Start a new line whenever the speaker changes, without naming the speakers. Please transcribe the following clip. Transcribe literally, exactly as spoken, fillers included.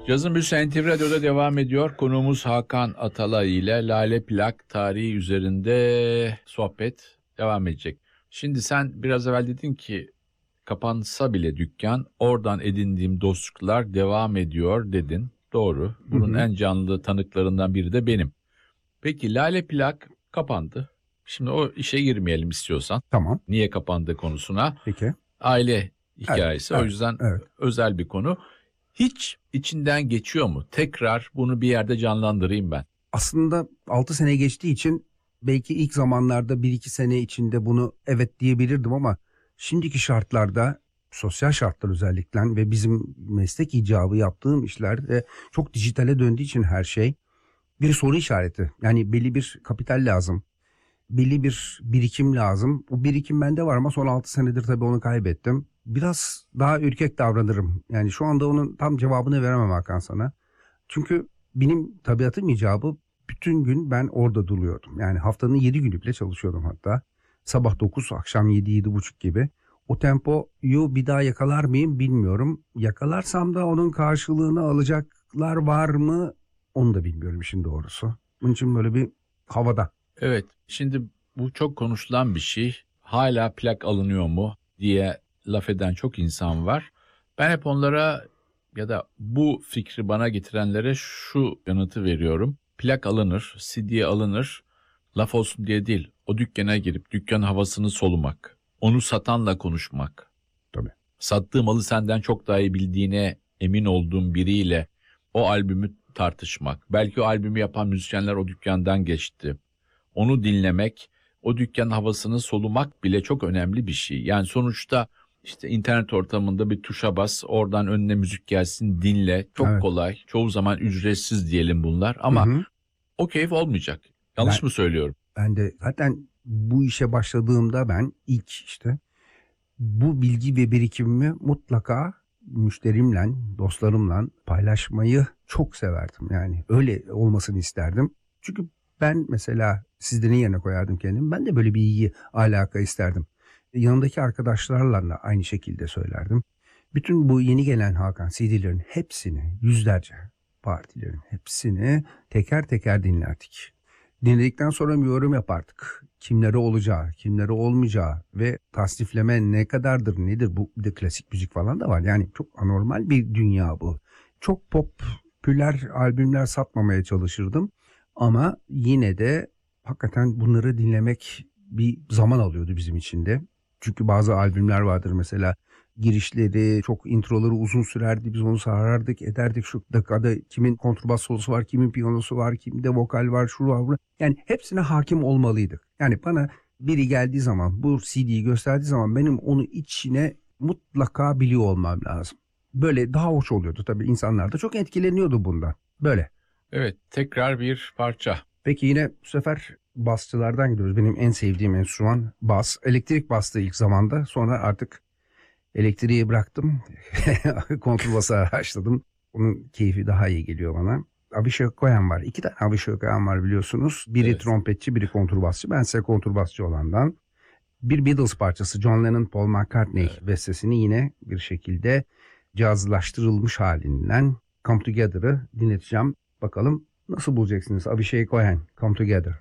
Cazın Büyüsü N T V Radyo'da devam ediyor. Konuğumuz Hakan Atalay ile Lale Plak tarihi üzerinde sohbet devam edecek. Şimdi sen biraz evvel dedin ki kapansa bile dükkan oradan edindiğim dostluklar devam ediyor dedin. Doğru. Bunun
Hı hı.
en canlı tanıklarından biri de benim. Peki Lale Plak kapandı. Şimdi o işe girmeyelim istiyorsan.
Tamam.
Niye kapandığı konusuna.
Peki.
Aile hikayesi.
Evet,
O yüzden
evet.
özel bir konu. Hiç içinden geçiyor mu? Tekrar bunu bir yerde canlandırayım ben.
Aslında altı sene geçtiği için belki ilk zamanlarda bir iki sene içinde bunu evet diyebilirdim ama şimdiki şartlarda, sosyal şartlar özellikle ve bizim meslek icabı yaptığım işlerde çok dijitale döndüğü için her şey bir soru işareti. Yani belli bir kapital lazım. Belli bir birikim lazım. O birikim bende var ama son altı senedir tabii onu kaybettim. Biraz daha ürkek davranırım. Yani şu anda onun tam cevabını veremem Hakan sana. Çünkü benim tabiatım icabı bütün gün ben orada duruyordum. Yani haftanın yedi günü bile çalışıyordum hatta. Sabah dokuz, akşam yedi yedi buçuk gibi. O tempoyu bir daha yakalar mıyım bilmiyorum. Yakalarsam da onun karşılığını alacaklar var mı onu da bilmiyorum işin doğrusu. Bunun için böyle bir havada.
Evet, şimdi bu çok konuşulan bir şey. Hala plak alınıyor mu diye laf eden çok insan var. Ben hep onlara ya da bu fikri bana getirenlere şu yanıtı veriyorum. Plak alınır, C D alınır, laf olsun diye değil. O dükkana girip dükkan havasını solumak, onu satanla konuşmak.
Tabii.
Sattığı malı senden çok daha iyi bildiğine emin olduğum biriyle o albümü tartışmak. Belki o albümü yapan müzisyenler o dükkandan geçti. Onu dinlemek, o dükkanın havasını solumak bile çok önemli bir şey. Yani sonuçta işte internet ortamında bir tuşa bas, oradan önüne müzik gelsin, dinle. Çok
Evet.
kolay, çoğu zaman ücretsiz diyelim bunlar ama
Hı hı.
o keyif olmayacak. Yanlış
Ben-
mı söylüyorum?
Ben de zaten bu işe başladığımda ben ilk işte bu bilgi ve birikimimi mutlaka müşterimle, dostlarımla paylaşmayı çok severdim. Yani öyle olmasını isterdim. Çünkü ben mesela sizlerin yerine koyardım kendimi. Ben de böyle bir ilgi, alaka isterdim. Yanındaki arkadaşlarla da aynı şekilde söylerdim. Bütün bu yeni gelen Hakan C D'lerin hepsini, yüzlerce partilerin hepsini teker teker dinlerdik. Dinledikten sonra bir yorum yapardık. Kimlere olacağı, kimlere olmayacağı ve tasnifleme ne kadardır, nedir bu, bir de klasik müzik falan da var. Yani çok anormal bir dünya bu. Çok popüler albümler satmamaya çalışırdım ama yine de hakikaten bunları dinlemek bir zaman alıyordu bizim için de. Çünkü bazı albümler vardır mesela, girişleri, çok introları uzun sürerdi. Biz onu sarardık, ederdik. Şu dakikada kimin kontrbas solosu var, kimin piyanosu var, kimde vokal var, şu var, bu. Yani hepsine hakim olmalıydık. Yani bana biri geldiği zaman, bu C D'yi gösterdiği zaman benim onu içine mutlaka biliyor olmam lazım. Böyle daha hoş oluyordu tabii, insanlar da çok etkileniyordu bundan. Böyle.
Evet, tekrar bir parça.
Peki yine bu sefer basçılardan gidiyoruz. Benim en sevdiğim enstrüman bas. Elektrik bastı ilk zamanda. Sonra artık elektriği bıraktım. Kontrbasa başladım. Onun keyfi daha iyi geliyor bana. Avishai Cohen var. İki tane Avishai Cohen var biliyorsunuz. Biri
Evet.
trompetçi, biri kontrbasçı. Ben size kontrbasçı olandan. Bir Beatles parçası, John Lennon, Paul McCartney
Evet.
bestesini yine bir şekilde cazlaştırılmış halinden Come Together'ı dinleteceğim. Bakalım nasıl bulacaksınız? Avishai Cohen, Come Together.